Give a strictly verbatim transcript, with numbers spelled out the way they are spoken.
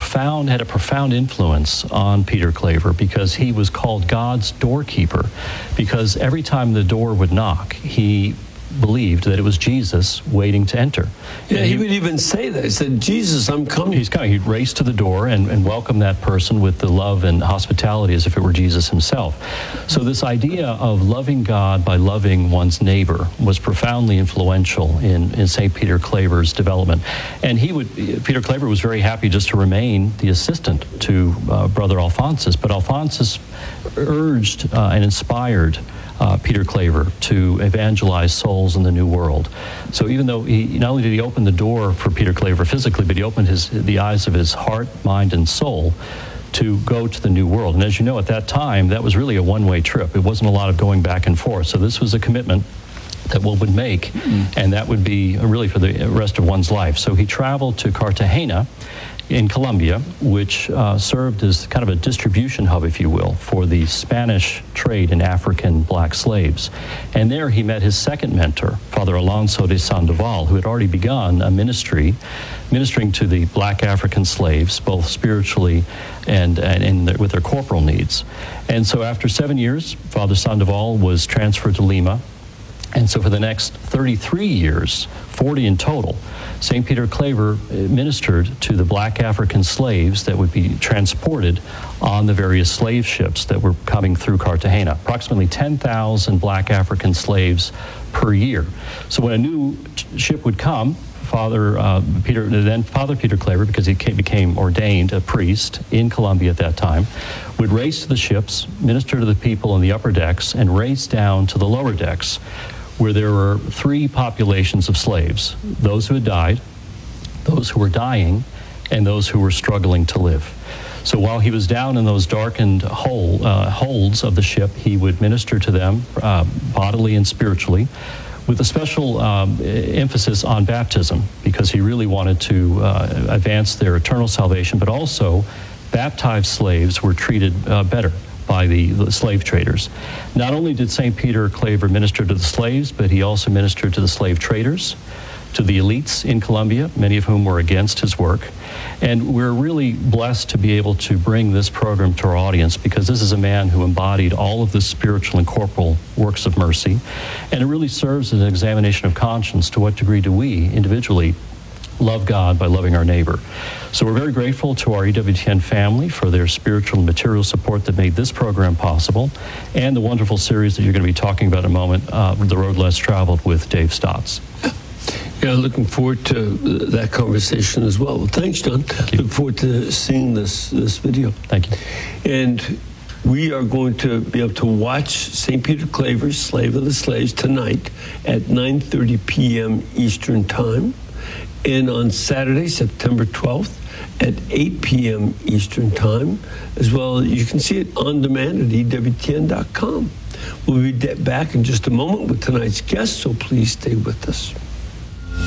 profound, had a profound influence on Peter Claver because he was called God's doorkeeper, because every time the door would knock, he believed that it was Jesus waiting to enter. Yeah, he, he would even say that. He said, Jesus, I'm coming. He's coming. He'd race to the door and, and welcome that person with the love and hospitality as if it were Jesus himself. So this idea of loving God by loving one's neighbor was profoundly influential in, in Saint Peter Claver's development. And he would, Peter Claver was very happy just to remain the assistant to uh, Brother Alphonsus, but Alphonsus urged uh, and inspired Uh, Peter Claver to evangelize souls in the New World. So even though he, not only did he open the door for Peter Claver physically, but he opened his, the eyes of his heart, mind, and soul to go to the New World. And as you know, at that time, that was really a one-way trip. It wasn't a lot of going back and forth. So this was a commitment that one would make, mm-hmm. and that would be really for the rest of one's life. So he traveled to Cartagena in Colombia, which uh, served as kind of a distribution hub, if you will, for the Spanish trade in African black slaves. And there he met his second mentor, Father Alonso de Sandoval, who had already begun a ministry, ministering to the black African slaves, both spiritually and, and in their, with their corporal needs. And so after seven years, Father Sandoval was transferred to Lima. And so for the next thirty-three years, forty in total, Saint Peter Claver ministered to the black African slaves that would be transported on the various slave ships that were coming through Cartagena. Approximately ten thousand black African slaves per year. So when a new ship would come, Father uh, Peter, then Father Peter Claver, because he came, became ordained a priest in Colombia at that time, would race to the ships, minister to the people in the upper decks, and race down to the lower decks, where there were three populations of slaves: those who had died, those who were dying, and those who were struggling to live. So while he was down in those darkened hole, uh, holds of the ship, he would minister to them uh, bodily and spiritually, with a special um, emphasis on baptism, because he really wanted to uh, advance their eternal salvation, but also baptized slaves were treated uh, better by the, the slave traders. Not only did Saint Peter Claver minister to the slaves, but he also ministered to the slave traders, to the elites in Colombia, many of whom were against his work. And we're really blessed to be able to bring this program to our audience, because this is a man who embodied all of the spiritual and corporal works of mercy. And it really serves as an examination of conscience. To what degree do we individually love God by loving our neighbor? So we're very grateful to our E W T N family for their spiritual and material support that made this program possible, and the wonderful series that you're going to be talking about in a moment, uh, The Road Less Traveled with Dave Stotts. Yeah, looking forward to that conversation as well. Well, thanks, John. Thank you. Look forward to seeing this, this video. Thank you. And we are going to be able to watch Saint Peter Claver's Slave of the Slaves tonight at nine thirty p.m. Eastern Time, and on Saturday, September twelfth, at eight p.m. Eastern Time. As well, you can see it on demand at E W T N dot com. We'll be back in just a moment with tonight's guest, so please stay with us.